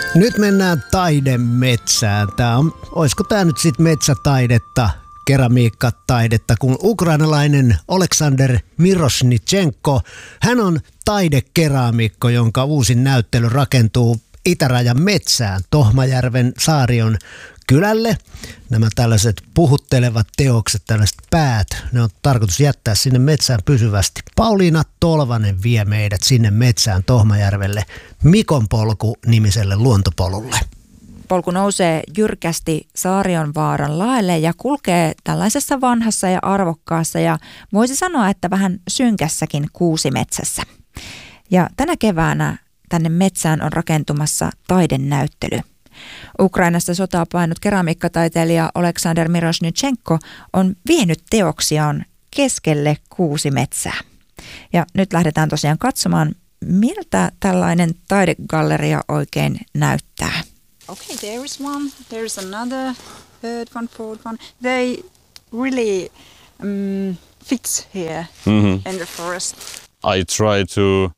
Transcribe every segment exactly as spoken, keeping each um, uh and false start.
Nyt mennään taidemetsään. Tää on, olisiko tää nyt sit metsätaidetta, keramiikkataidetta, kun ukrainalainen Oleksander Mirošničenko, hän on taidekeraamikko, jonka uusin näyttely rakentuu itärajan metsään Tohmajärven Saarion kylälle. Nämä tällaiset puhuttelevat teokset, tällaiset päät, ne on tarkoitus jättää sinne metsään pysyvästi. Pauliina Tolvanen vie meidät sinne metsään Tohmajärvelle Mikonpolku-nimiselle luontopolulle. Polku nousee jyrkästi Saarionvaaran laelle ja kulkee tällaisessa vanhassa ja arvokkaassa ja voisi sanoa, että vähän synkässäkin kuusimetsässä. Ja tänä keväänä tänne metsään on rakentumassa taidenäyttely. Ukrainassa sotaa painut keramiikkataiteilija Oleksander Mirošničenko on vienyt teoksiaan keskelle kuusimetsää. Ja nyt lähdetään tosiaan katsomaan, miltä tällainen taidegalleria oikein näyttää. Okay, there is one, there is another, third one, fourth one. They really um, fits here mm-hmm. in the forest. I try to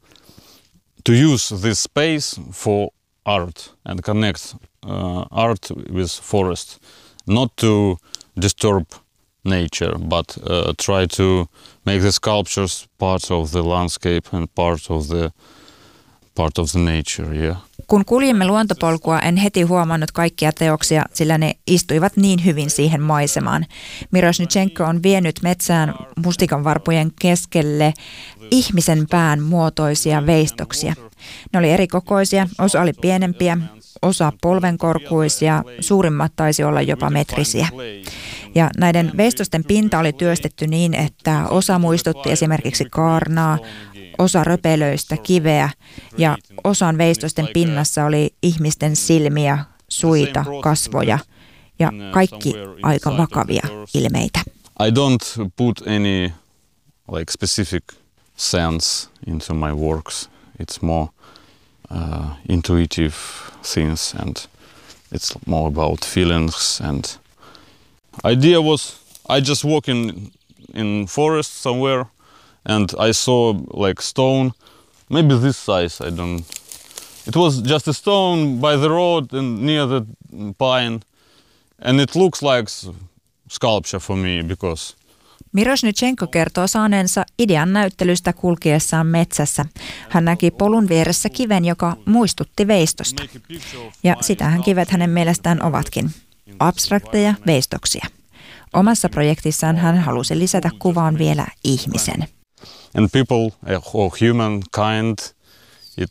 to use this space for art and connect uh, art with forest, not to disturb nature, but uh, try to make the sculptures part of the landscape and part of the part of the nature, yeah. Kun kuljimme luontopolkua, en heti huomannut kaikkia teoksia, sillä ne istuivat niin hyvin siihen maisemaan. Mirošničenko on vienyt metsään mustikanvarpujen keskelle ihmisen pään muotoisia veistoksia. Ne oli eri kokoisia, osa oli pienempiä, osa polvenkorkuisia, suurimmat taisi olla jopa metrisiä. Ja näiden veistosten pinta oli työstetty niin, että osa muistutti esimerkiksi kaarnaa, osa röpelöistä kiveä ja osan veistosten pinnassa oli ihmisten silmiä, suita, kasvoja ja kaikki aika vakavia ilmeitä. I don't put any like specific sense into my works. It's more uh, intuitive things and it's more about feelings and idea was I just walk in in forest somewhere and I saw like stone, maybe this size, I don't. It was just a stone by the road and near the pine, and it looks like sculpture for me because. Mirošničenko kertoo saaneensa idean näyttelystä kulkiessaan metsässä. Hän näki polun vieressä kiven, joka muistutti veistosta. Ja sitähän kivet hänen mielestään ovatkin. Abstrakteja veistoksia. Omassa projektissaan hän halusi lisätä kuvaan vielä ihmisen. And people, or humankind, it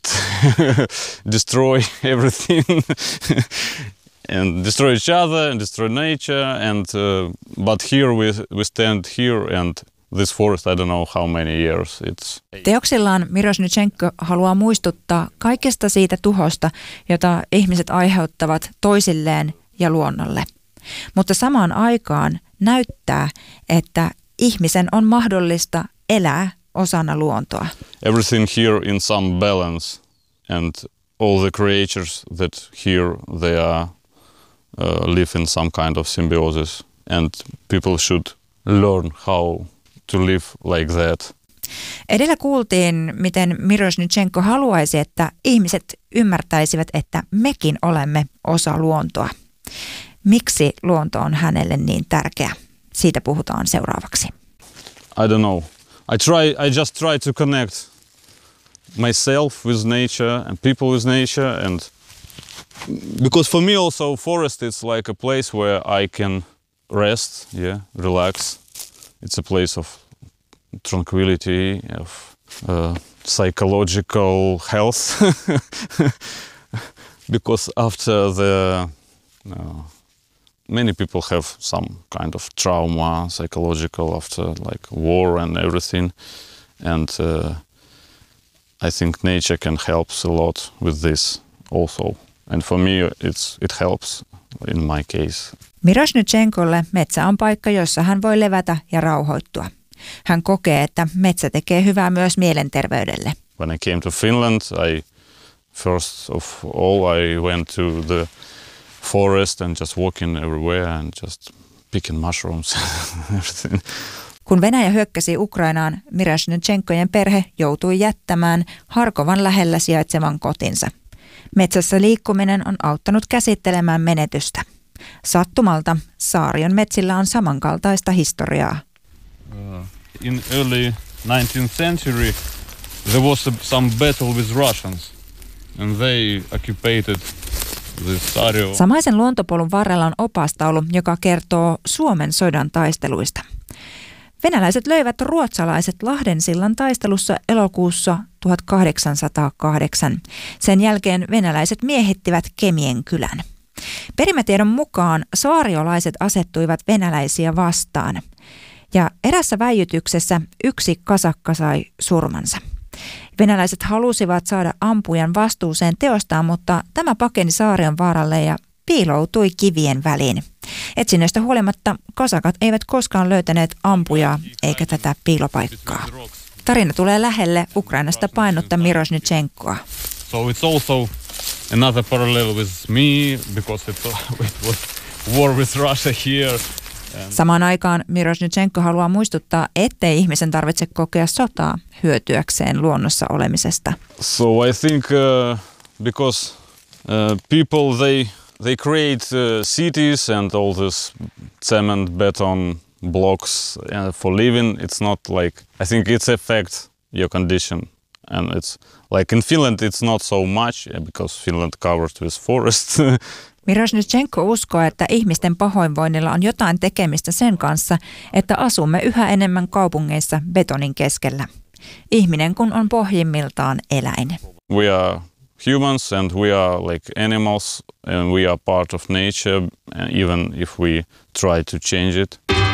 destroy everything and destroy each other and destroy nature. And uh, but here we we stand here and this forest, I don't know how many years it's. Teoksillaan Mirošničenko haluaa muistuttaa kaikesta siitä tuhosta, jota ihmiset aiheuttavat toisilleen ja luonnolle. Mutta samaan aikaan näyttää, että ihmisen on mahdollista elää osana luontoa. Everything here in some balance and all the creatures that here they are uh, live in some kind of symbiosis and people should learn how to live like that. Edellä kuultiin, miten Mirošničenko haluaisi, että ihmiset ymmärtäisivät, että mekin olemme osa luontoa. Miksi luonto on hänelle niin tärkeä? Siitä puhutaan seuraavaksi. I don't know. I try. I just try to connect myself with nature and people with nature, and because for me also forest is like a place where I can rest, yeah, relax. It's a place of tranquility, of uh, psychological health, because after the uh, many people have some kind of trauma, psychological, after like war and everything. And uh, I think nature can help a lot with this also. And for me, it's it helps in my case. Mirošničenkolle metsä on paikka, jossa hän voi levätä ja rauhoittua. Hän kokee, että metsä tekee hyvää myös mielenterveydelle. When I came to Finland, I first of all I went to the forest and just walking everywhere and just picking mushrooms and everything. Kun Venäjä hyökkäsi Ukrainaan, Mirošničenkojen perhe joutui jättämään Harkovan lähellä sijaitsevan kotinsa. Metsässä liikkuminen on auttanut käsittelemään menetystä. Sattumalta Saarion metsillä on samankaltaista historiaa. Uh, in early nineteenth century there was a, some battle with Russians and they occupied this area. Samaisen luontopolun varrella on opastaulu, joka kertoo Suomen sodan taisteluista. Venäläiset löivät ruotsalaiset Lahdensillan taistelussa elokuussa tuhatkahdeksansataakahdeksan. Sen jälkeen venäläiset miehittivät Kemien kylän. Perimätiedon mukaan saariolaiset asettuivat venäläisiä vastaan. Ja erässä väijytyksessä yksi kasakka sai surmansa. Venäläiset halusivat saada ampujan vastuuseen teostaan, mutta tämä pakeni Saarion vaaralle ja piiloutui kivien väliin. Etsinnöistä huolimatta kasakat eivät koskaan löytäneet ampujaa eikä tätä piilopaikkaa. Tarina tulee lähelle Ukrainasta painutta Miroshnichenkoa. So it's also another parallel with me because it, it was war with Russia here. Samaan aikaan Miroshnichenko haluaa muistuttaa, ettei ihmisen tarvitse kokea sotaa hyötyäkseen luonnossa olemisesta. So I think uh, because uh, people they they create uh, cities and all this cement beton blocks uh, for living, it's not like I think it's affect your condition, and it's like in Finland it's not so much because Finland covered with forest. Miroshnichenko uskoo, että ihmisten pahoinvoinnilla on jotain tekemistä sen kanssa, että asumme yhä enemmän kaupungeissa betonin keskellä. Ihminen kun on pohjimmiltaan eläin. We are humans and we are like animals and we are part of nature even if we try to change it.